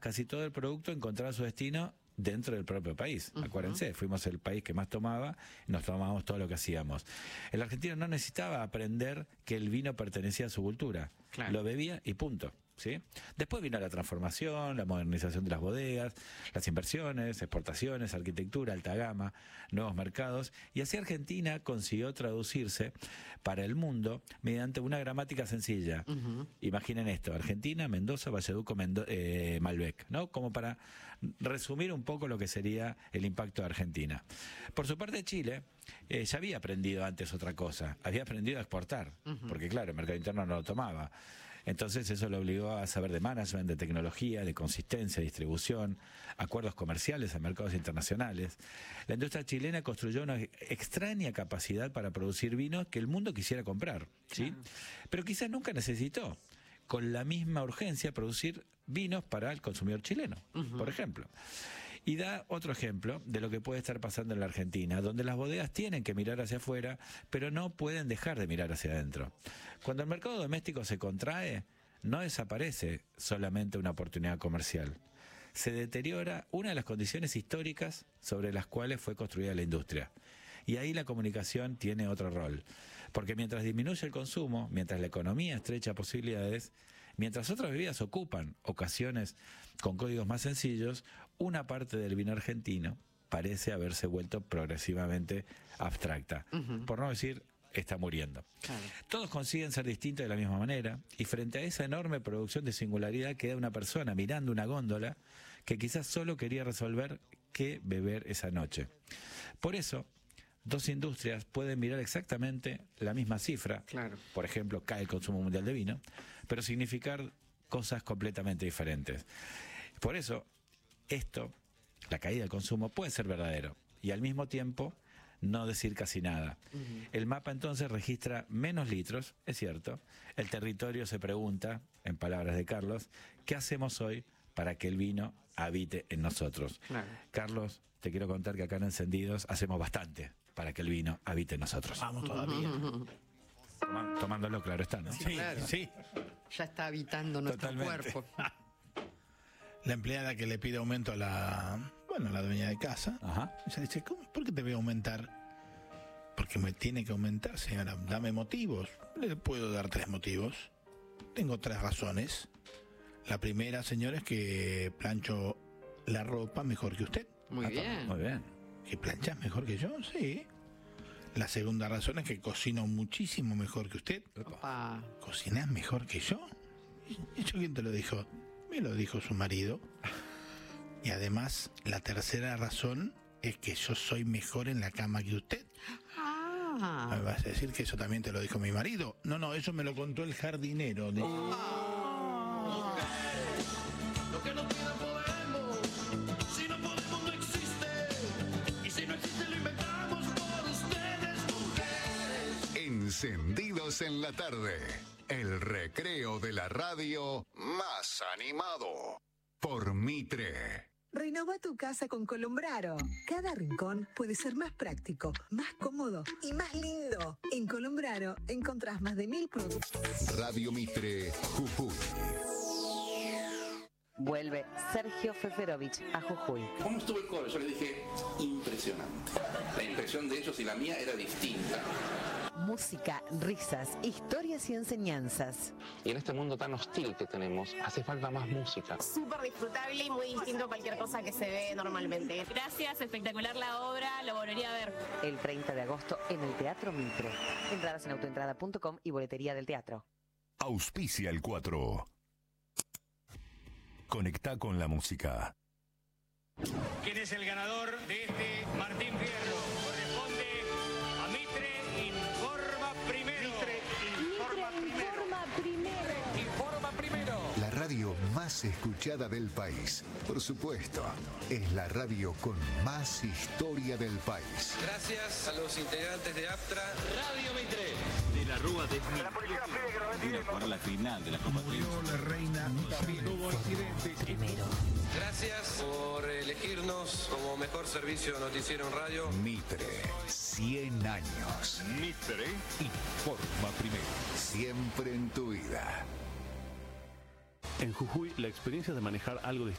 casi todo el producto encontraba su destino dentro del propio país. Acuérdense, fuimos el país que más tomaba y nos tomábamos todo lo que hacíamos. El argentino no necesitaba aprender que el vino pertenecía a su cultura. Claro. Lo bebía y punto. ¿Sí? Después vino la transformación, la modernización de las bodegas, las inversiones, exportaciones, arquitectura, alta gama, nuevos mercados, y así Argentina consiguió traducirse para el mundo mediante una gramática sencilla. Imaginen esto: Argentina, Mendoza, Valleduco, Malbec, ¿no? Como para resumir un poco lo que sería el impacto de Argentina. Por su parte, Chile ya había aprendido antes otra cosa, había aprendido a exportar, porque claro, el mercado interno no lo tomaba. Entonces eso lo obligó a saber de management, de tecnología, de consistencia, distribución, acuerdos comerciales a mercados internacionales. La industria chilena construyó una extraña capacidad para producir vinos que el mundo quisiera comprar, ¿sí? Pero quizás nunca necesitó con la misma urgencia producir vinos para el consumidor chileno, por ejemplo. Y da otro ejemplo de lo que puede estar pasando en la Argentina, donde las bodegas tienen que mirar hacia afuera, pero no pueden dejar de mirar hacia adentro. Cuando el mercado doméstico se contrae, no desaparece solamente una oportunidad comercial. Se deteriora una de las condiciones históricas sobre las cuales fue construida la industria. Y ahí la comunicación tiene otro rol. Porque mientras disminuye el consumo, mientras la economía estrecha posibilidades, mientras otras bebidas ocupan ocasiones con códigos más sencillos, una parte del vino argentino parece haberse vuelto progresivamente abstracta. Por no decir, está muriendo. Claro. Todos consiguen ser distintos de la misma manera, y frente a esa enorme producción de singularidad queda una persona mirando una góndola que quizás solo quería resolver qué beber esa noche. Por eso, dos industrias pueden mirar exactamente la misma cifra, por ejemplo, cae el consumo mundial de vino, pero significar cosas completamente diferentes. Por eso, la caída del consumo puede ser verdadero y al mismo tiempo no decir casi nada. El mapa entonces registra menos litros, es cierto. El territorio se pregunta, en palabras de Carlos, ¿qué hacemos hoy para que el vino habite en nosotros? Carlos, te quiero contar que acá en Encendidos hacemos bastante para que el vino habite en nosotros. Vamos todavía. Tomándolo, claro está, ¿no? Sí, claro. Sí. Ya está habitando nuestro cuerpo. La empleada que le pide aumento a la dueña de casa, ella dice, ¿por qué te voy a aumentar? Porque me tiene que aumentar, señora. Dame motivos. Le puedo dar 3 motivos. Tengo 3 razones. La primera, señora, es que plancho la ropa mejor que usted. Muy bien. Muy bien. ¿Que planchas mejor que yo? Sí. La segunda razón es que cocino muchísimo mejor que usted. Opa. ¿Cocinás mejor que yo? ¿Y eso quién te lo dijo? Me lo dijo su marido. Y además, la tercera razón es que yo soy mejor en la cama que usted. ¿Me vas a decir que eso también te lo dijo mi marido? No, eso me lo contó el jardinero. Lo que no queda podemos, si no podemos no existe, y si no existe lo inventamos por ustedes, mujeres. Encendidos en la tarde, el recreo de la radio más animado por Mitre. Renova tu casa con Colombraro. Cada rincón puede ser más práctico, más cómodo y más lindo. En Colombraro encontrás más de 1000 productos. Radio Mitre, Jujuy. Vuelve Sergio Feferovich a Jujuy. ¿Cómo estuvo el coro? Yo les dije, impresionante. La impresión de ellos y la mía era distinta. Música, risas, historias y enseñanzas. Y en este mundo tan hostil que tenemos, hace falta más música. Súper disfrutable y muy distinto a cualquier cosa que se ve normalmente. Gracias, espectacular la obra, lo volvería a ver. El 30 de agosto en el Teatro Mitre. Entradas en autoentrada.com y boletería del teatro. Auspicia el 4. Conecta con la música. ¿Quién es el ganador de este Martín Fierro? Corresponde a Mitre Informa Primero. Informa Primero. La radio más escuchada del país. Por supuesto, es la radio con más historia del país. Gracias a los integrantes de APTRA. Radio Mitre. De la Rúa de para la final de la Copa la reina. También hubo incidentes. Primero. Gracias por elegirnos como mejor servicio noticiero en radio. Mitre, 100 años. Mitre Informa Primero. Siempre en tu vida. En Jujuy, la experiencia de manejar algo